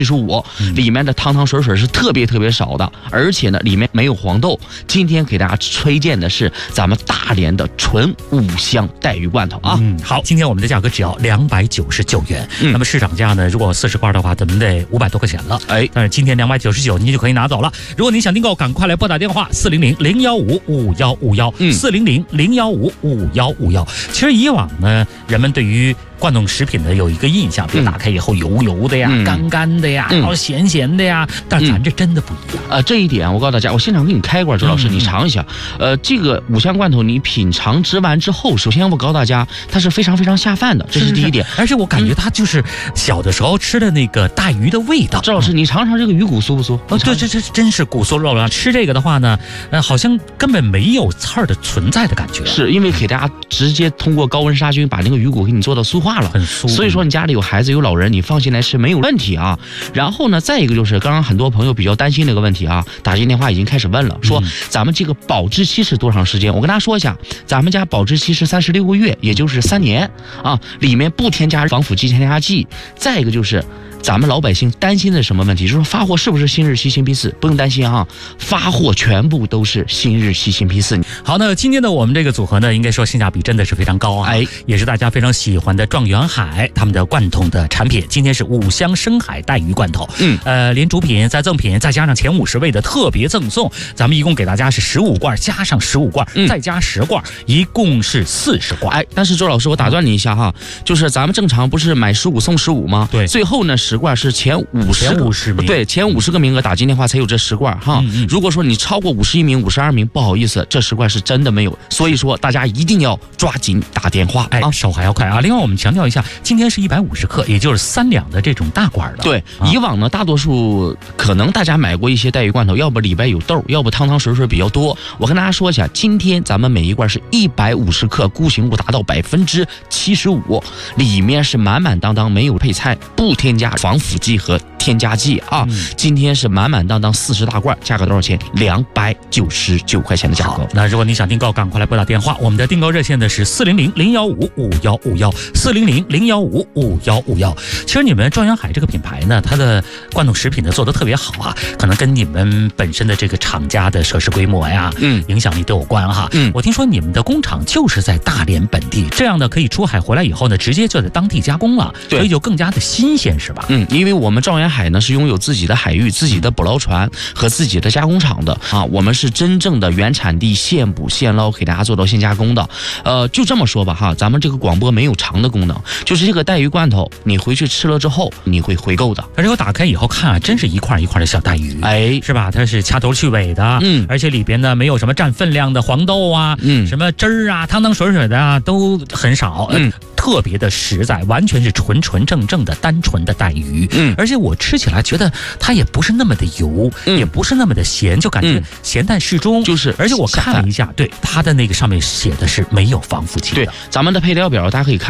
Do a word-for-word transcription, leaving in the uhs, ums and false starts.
七十五，里面的汤汤水水是特别特别少的，而且呢里面没有黄豆。今天给大家推荐的是咱们大连的纯五香带鱼罐头啊。 嗯，好，今天我们的价格只要两百九十九元，嗯、那么市场价呢，如果四十块的话，咱们得五百多块钱了。哎，但是今天两百九十九，您就可以拿走了。如果您想订购，赶快来拨打电话四零零零幺五五幺五幺四零零零幺五五幺五幺。其实以往呢，人们对于罐头食品的有一个印象，比如打开以后油油的呀、嗯、干干的呀，然后咸咸的呀，嗯、但是咱这真的不一样啊、 呃！这一点我告诉大家，我现场给你开罐，周老师、嗯、你尝一下。呃，这个五香罐头你品尝吃完之后，首先我告诉大家，它是非常非常下饭的，这是第一点。 是是是而且我感觉它就是小的时候吃的那个带鱼的味道。 周老师，你尝尝这个鱼骨酥不酥？ 哦，对，这这真是骨酥肉了。吃这个的话呢，呃，好像根本没有刺儿的存在的感觉。 是因为给大家直接通过高温杀菌把那个鱼骨给你做到酥化了， 很酥。 所以说你家里有孩子有老人，你放心来吃没有问题啊。然后呢，再一个就是刚刚很多朋友比较担心的一个问题啊，打进电话已经开始问了，说咱们这个保质期是多长时间？我跟大家说一下，咱们家保质期是三十六个月，也就是三年啊，里面不添加防腐剂、添加剂。再一个就是咱们老百姓担心的什么问题，就是说发货是不是新日期新批次？不用担心啊，发货全部都是新日期新批次。 好，那今天的我们这个组合呢，应该说性价比真的是非常高啊，哎，也是大家非常喜欢的状元海他们的罐头的产品。今天是五香深海带鱼罐头，嗯，呃，连主品再赠品，再加上前五十位的特别赠送，咱们一共给大家是十五罐，加上十五罐，嗯、再加十罐，一共是四十罐。 哎，但是周老师，我打断你一下哈，嗯、就是咱们正常不是买十五送十五吗？对，最后呢。十罐是前五十五十名， 对，前五十个名额打进电话才有这十罐哈。嗯嗯如果说你超过五十一名、五十二名，不好意思，这十罐是真的没有。所以说大家一定要抓紧打电话， 哎，啊、手还要快啊。另外我们强调一下，今天是一百五十克，也就是三两的这种大罐的。 对，啊、以往呢，大多数可能大家买过一些带鱼罐头，要不里边有豆，要不汤汤水水比较多。我跟大家说一下，今天咱们每一罐是一百五十克，固形物达到百分之七十五，里面是满满当当，没有配菜，不添加防腐剂和添加剂啊！嗯、今天是满满当当四十大罐，价格多少钱？两百九十九块钱的价格。 那如果你想订购，赶快来拨打电话，我们的订购热线的是四零零零幺五五幺五幺四零零零幺五五幺五幺。其实你们状元海这个品牌呢，它的罐头食品呢做得特别好啊，可能跟你们本身的这个厂家的设施规模呀、嗯，影响力都有关哈。嗯，我听说你们的工厂就是在大连本地，这样呢可以出海回来以后呢，直接就在当地加工了，所以就更加的新鲜，是吧？ 嗯，因为我们状元海呢是拥有自己的海域、自己的捕捞船和自己的加工厂的啊，我们是真正的原产地现捕现捞，给大家做到现加工的。呃，就这么说吧哈，咱们这个广播没有长的功能，就是这个带鱼罐头，你回去吃了之后你会回购的。 而且我打开以后看啊，真是一块一块的小带鱼，哎，是吧？它是掐头去尾的，嗯，而且里边呢没有什么占分量的黄豆啊，嗯，什么汁儿啊、汤汤水水的啊都很少，嗯。特别的实在，完全是纯纯正正的单纯的带鱼，嗯，而且我吃起来觉得它也不是那么的油，嗯、也不是那么的咸，就感觉咸淡适中，就是。而且我看了一下，对它的那个上面写的是没有防腐剂的。 对，咱们的配料表大家可以看。